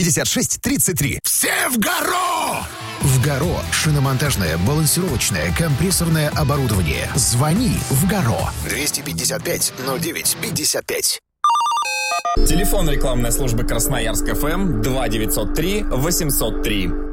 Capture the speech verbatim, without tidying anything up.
пятьдесят шесть тридцать три. Все в гору! В Горо. Шиномонтажное, балансировочное, компрессорное оборудование. Звони в Горо. двести пятьдесят пять ноль девять пятьдесят пять. Телефон рекламной службы Красноярск ФМ два девятьсот три восемьсот три.